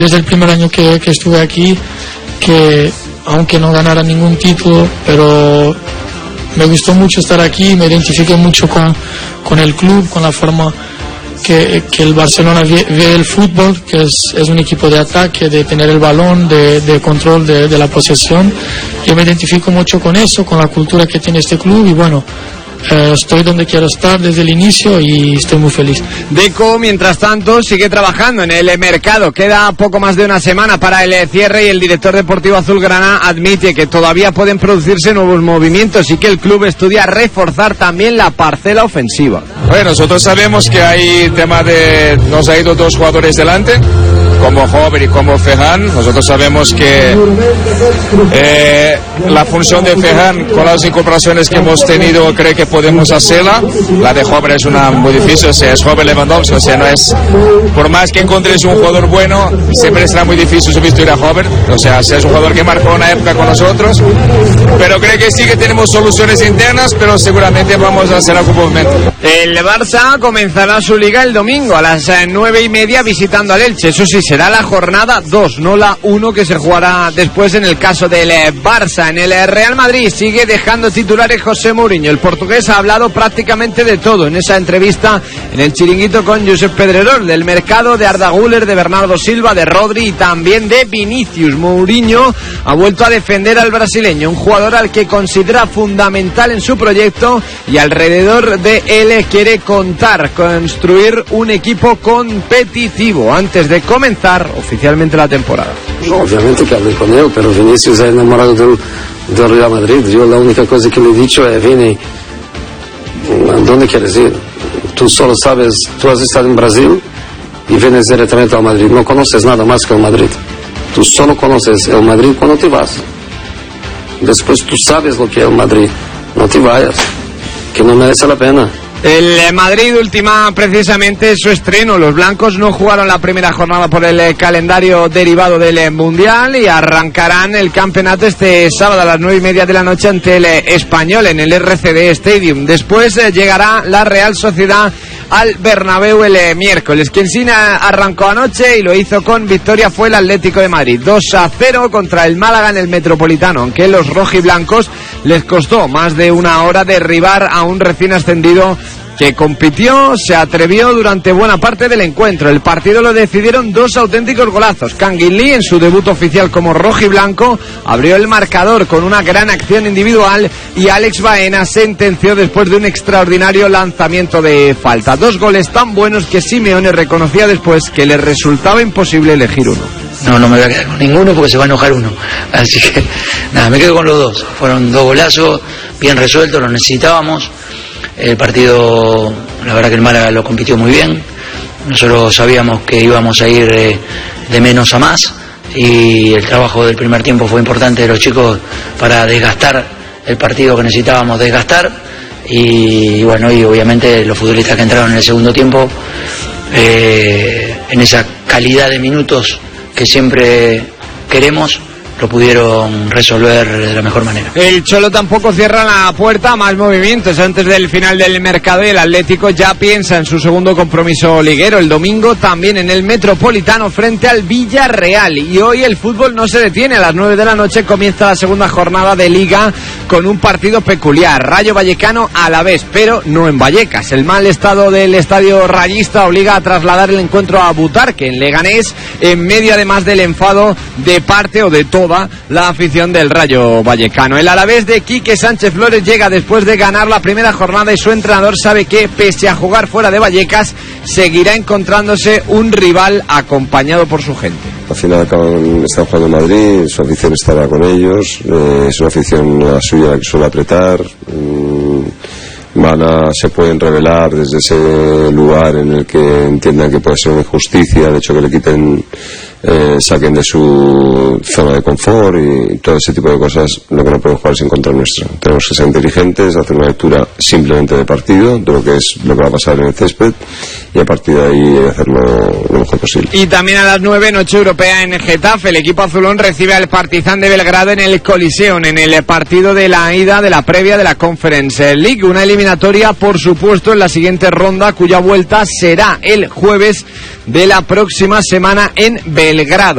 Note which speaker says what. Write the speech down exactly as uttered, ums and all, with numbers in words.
Speaker 1: Desde el primer año que, que estuve aquí, que aunque no ganara ningún título, pero me gustó mucho estar aquí, me identifiqué mucho con, con el club, con la forma que, que el Barcelona ve, ve el fútbol, que es, es un equipo de ataque, de tener el balón, de, de control de, de la posesión. Yo me identifico mucho con eso, con la cultura que tiene este club y bueno, Eh, estoy donde quiero estar desde el inicio y estoy muy feliz.
Speaker 2: Deco, mientras tanto, sigue trabajando en el mercado. Queda poco más de una semana para el cierre y el director deportivo azulgrana admite que todavía pueden producirse nuevos movimientos y que el club estudia reforzar también la parcela ofensiva.
Speaker 3: Bueno, nosotros sabemos que hay tema de... Nos ha ido dos jugadores delante, como Hover y como Ferran. Nosotros sabemos que eh, la función de Ferran con las incorporaciones que hemos tenido creo que podemos hacerla. La de Hover es una muy difícil, o sea, es Hover Lewandowski, o sea, no es, por más que encuentres un jugador bueno, siempre será muy difícil sustituir a Hover, o sea, es un jugador que marcó una época con nosotros, pero creo que sí que tenemos soluciones internas, pero seguramente vamos a hacer algún movimiento.
Speaker 2: El Barça comenzará su liga el domingo a las nueve y media visitando al Elche. Eso sí, será la jornada dos, no la uno que se jugará después en el caso del Barça. En el Real Madrid sigue dejando titulares José Mourinho. El portugués ha hablado prácticamente de todo en esa entrevista en el chiringuito con Josep Pedrerol, del mercado de Arda Güler, de Bernardo Silva, de Rodri y también de Vinicius. Mourinho ha vuelto a defender al brasileño, un jugador al que considera fundamental en su proyecto y alrededor de él quiere contar, construir un equipo competitivo antes de comenzar oficialmente la temporada.
Speaker 4: No, obviamente que hablé con él, pero Vinicius es enamorado del, del Real Madrid. Yo la única cosa que le he dicho es, Vini, ¿a dónde quieres ir? Tú solo sabes, tú has estado en Brasil y vienes directamente al Madrid. No conoces nada más que el Madrid. Tú solo conoces el Madrid cuando te vas. Después tú sabes lo que es el Madrid. No te vayas, que no merece la pena.
Speaker 2: El Madrid ultima precisamente su estreno. Los blancos no jugaron la primera jornada por el calendario derivado del Mundial y arrancarán el campeonato este sábado a las nueve y media de la noche ante el Español en el R C D Stadium. Después llegará la Real Sociedad al Bernabéu el miércoles. Quien sí arrancó anoche y lo hizo con victoria fue el Atlético de Madrid. dos a cero contra el Málaga en el Metropolitano, aunque los rojiblancos les costó más de una hora derribar a un recién ascendido que compitió, se atrevió durante buena parte del encuentro. El partido lo decidieron dos auténticos golazos. Kangin Lee, en su debut oficial como rojiblanco, abrió el marcador con una gran acción individual y Alex Baena sentenció después de un extraordinario lanzamiento de falta. Dos goles tan buenos que Simeone reconocía después que le resultaba imposible elegir uno.
Speaker 5: No, no me voy a quedar con ninguno porque se va a enojar uno. Así que, nada, me quedo con los dos. Fueron dos golazos, bien resueltos, los necesitábamos. El partido, la verdad que el Málaga lo compitió muy bien. Nosotros sabíamos que íbamos a ir de, de menos a más y el trabajo del primer tiempo fue importante de los chicos para desgastar el partido que necesitábamos desgastar. Y bueno, y obviamente los futbolistas que entraron en el segundo tiempo, eh, en esa calidad de minutos que siempre queremos, lo pudieron resolver de la mejor manera.
Speaker 2: El Cholo tampoco cierra la puerta a más movimientos. Antes del final del mercado, el Atlético ya piensa en su segundo compromiso liguero el domingo, también en el Metropolitano frente al Villarreal. Y hoy el fútbol no se detiene. A las nueve de la noche comienza la segunda jornada de Liga con un partido peculiar. Rayo Vallecano a la vez, pero no en Vallecas. El mal estado del estadio rayista obliga a trasladar el encuentro a Butarque, en Leganés, en medio además del enfado de parte o de todo la afición del Rayo Vallecano. El Alavés de Quique Sánchez Flores llega después de ganar la primera jornada y su entrenador sabe que, pese a jugar fuera de Vallecas, seguirá encontrándose un rival acompañado por su gente.
Speaker 6: Al final acaban, están jugando en Madrid, su afición estará con ellos, eh, es una afición la suya la que suele apretar. Mm, van a, se pueden revelar desde ese lugar en el que entiendan que puede ser una injusticia, de hecho que le quiten, eh, saquen de su zona de confort y todo ese tipo de cosas. Lo que no podemos jugar es en contra nuestra. Tenemos que ser inteligentes, hacer una lectura simplemente de partido, de lo que es lo que va a pasar en el césped, y a partir de ahí hacerlo lo mejor posible.
Speaker 2: Y también a las nueve, noche europea en Getafe. El equipo azulón recibe al Partizan de Belgrado en el Coliseum, en el partido de la ida de la previa de la Conference League. Una eliminatoria, por supuesto, en la siguiente ronda, cuya vuelta será el jueves de la próxima semana en Belgrado.